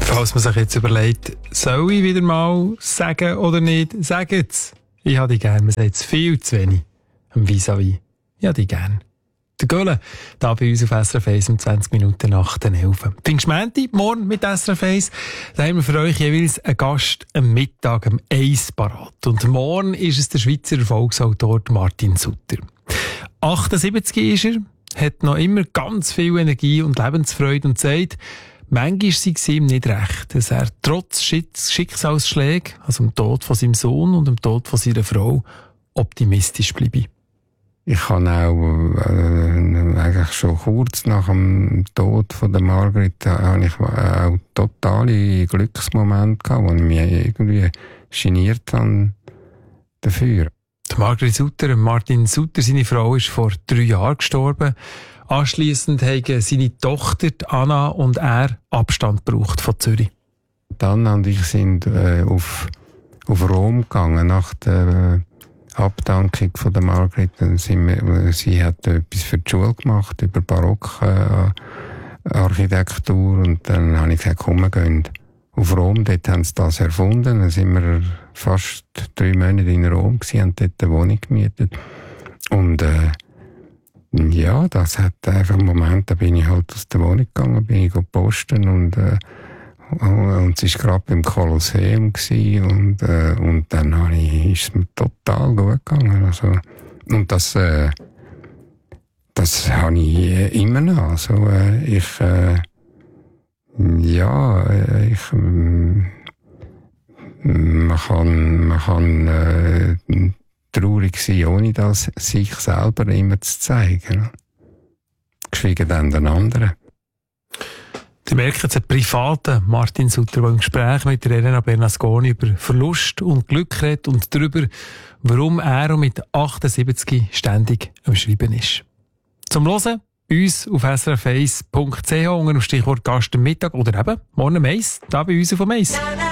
Falls man sich jetzt überlegt, soll ich wieder mal sagen oder nicht, sagt's. Ich habe die gern, man sagt es viel zu wenig. Am Vis-à-vis. Ich habe die gern. Der Gölle, da bei uns auf SRF 1 um 20 Minuten nach den 11. Pfingstmänti, morgen mit SRF 1. Da haben wir für euch jeweils einen Gast am Mittag am 1 parat. Und morgen ist es der Schweizer Erfolgsautor Martin Sutter. 78 ist er, hat noch immer ganz viel Energie und Lebensfreude und sagt, manchmal sei es ihm nicht recht, dass er trotz Schicksalsschlägen, also dem Tod von seinem Sohn und dem Tod von seiner Frau, optimistisch bleibe. Ich habe auch eigentlich schon kurz nach dem Tod von der Margrit habe ich auch totale Glücksmomente gehabt, wo ich mich irgendwie geniert habe dafür. Die Margrit Sutter, Martin Sutter, seine Frau, ist vor 3 Jahren gestorben. Anschliessend haben seine Tochter Anna und er Abstand gebraucht von Zürich. Anna und ich sind auf Rom gegangen nach der Abdankung von der Margrit. Sie hat etwas für die Schule gemacht, über Barockarchitektur. Und dann habe ich gesagt, komm, wir gehen auf Rom. Dort haben sie das erfunden. Dann sind wir fast 3 Monate in Rom gewesen, haben dort eine Wohnung gemietet. Und ja, das hat einfach einen Moment, da bin ich halt aus der Wohnung gegangen, bin ich posten und es war gerade beim Kolosseum und dann ist es mir total gut gegangen. Also, und das habe ich immer noch. Also, man kann traurig sein, ohne das sich selber immer zu zeigen. Geschwiegen dann den anderen. Sie merken jetzt einen privaten Martin Sutter, der im Gespräch mit Elena Bernasconi über Verlust und Glück redet und darüber, warum er mit 78 ständig am Schreiben ist. Zum Hören uns auf srf1.ch unter dem Stichwort Gast am Mittag oder eben morgen am 1, da bei uns auf dem 1.